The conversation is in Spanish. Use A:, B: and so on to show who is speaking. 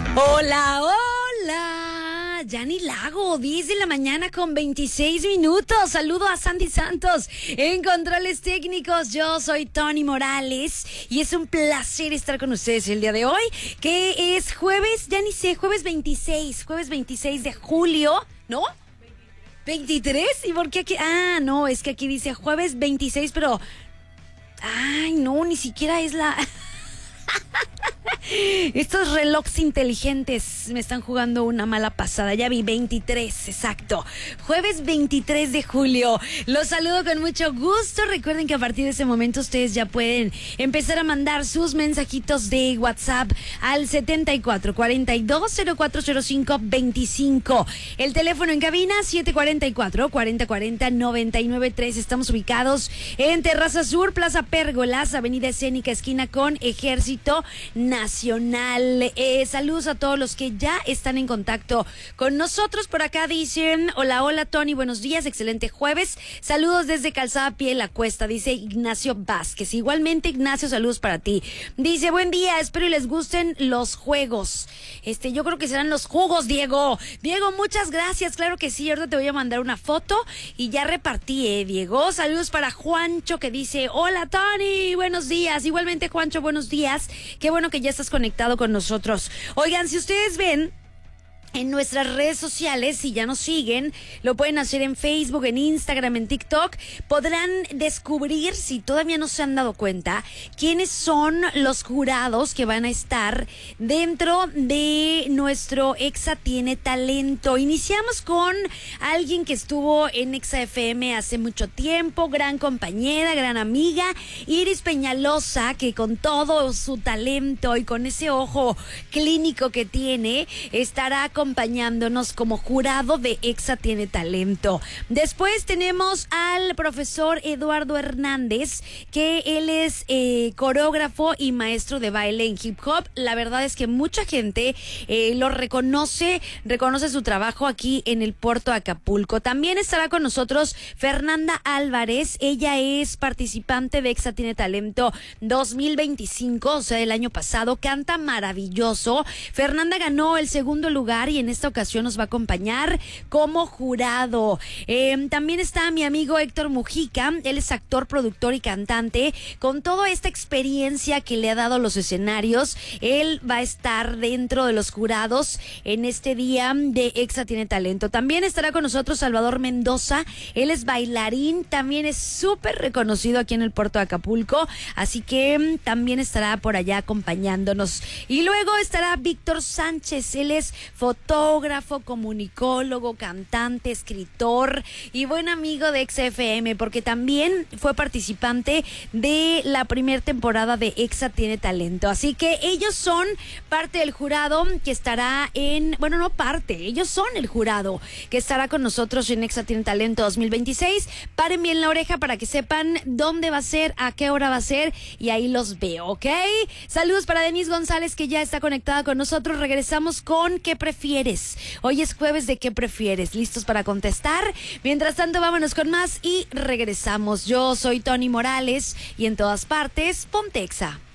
A: Hola, hola. Yani Lago, 10 de la mañana con 26 minutos. Saludo a Sandy Santos en controles técnicos. Yo soy Tony Morales y es un placer estar con ustedes el día de hoy, que es jueves, ya ni sé, jueves 26 de julio, ¿no? 23. ¿Y por qué aquí? Ah, no, es que aquí dice jueves 26, pero... Ay, no, ni siquiera es la... Estos relojes inteligentes me están jugando una mala pasada. Ya vi 23, exacto. Jueves 23 de julio. Los saludo con mucho gusto. Recuerden que a partir de ese momento ustedes ya pueden empezar a mandar sus mensajitos de WhatsApp al 74 42 0405 25. El teléfono en cabina 744 4040 993. Estamos ubicados en Terraza Sur, Plaza Pérgolas, Avenida Escénica, esquina con Ejército Nacional. Saludos a todos los que ya están en contacto con nosotros. Por acá dicen: hola Tony, buenos días, excelente jueves. Saludos desde Calzada Pie La Cuesta, dice Ignacio Vázquez. Igualmente, Ignacio, saludos para ti. Dice: buen día, espero y les gusten los juegos. Yo creo que serán los jugos, Diego. Diego, muchas gracias, claro que sí. Ahorita te voy a mandar una foto y ya repartí, Diego. Saludos para Juancho, que dice: hola Tony, buenos días. Igualmente, Juancho, buenos días. Qué bueno que ya estás conectado con nosotros. Oigan, si ustedes ven en nuestras redes sociales, si ya nos siguen, lo pueden hacer en Facebook, en Instagram, en TikTok, podrán descubrir, si todavía no se han dado cuenta, quiénes son los jurados que van a estar dentro de nuestro Exa Tiene Talento. Iniciamos con alguien que estuvo en Exa FM hace mucho tiempo, gran compañera, gran amiga, Iris Peñalosa, que con todo su talento y con ese ojo clínico que tiene, estará acompañándonos como jurado de Exa Tiene Talento. Después tenemos al profesor Eduardo Hernández, que él es coreógrafo y maestro de baile en hip hop. La verdad es que mucha gente lo reconoce su trabajo aquí en el Puerto de Acapulco. También estará con nosotros Fernanda Álvarez. Ella es participante de Exa Tiene Talento 2025, o sea, del año pasado. Canta maravilloso. Fernanda ganó el segundo lugar y en esta ocasión nos va a acompañar como jurado. También está mi amigo Héctor Mujica. Él es actor, productor y cantante. Con toda esta experiencia que le ha dado los escenarios, él va a estar dentro de los jurados en este día de Exa Tiene Talento. También estará con nosotros Salvador Mendoza. Él es bailarín, también es súper reconocido aquí en el Puerto de Acapulco, así que también estará por allá acompañándonos. Y luego estará Víctor Sánchez. Él es fotógrafo, comunicólogo, cantante, escritor y buen amigo de Exa FM, porque también fue participante de la primera temporada de Exa Tiene Talento. Así que ellos son parte del jurado que estará ellos son el jurado que estará con nosotros en Exa Tiene Talento 2026. Paren bien la oreja para que sepan dónde va a ser, a qué hora va a ser, y ahí los veo, ¿ok? Saludos para Denise González, que ya está conectada con nosotros. Regresamos con ¿qué prefieres? Hoy es jueves de ¿qué prefieres? ¿Listos para contestar? Mientras tanto, vámonos con más y regresamos. Yo soy Tony Morales y en todas partes, ponte Exa.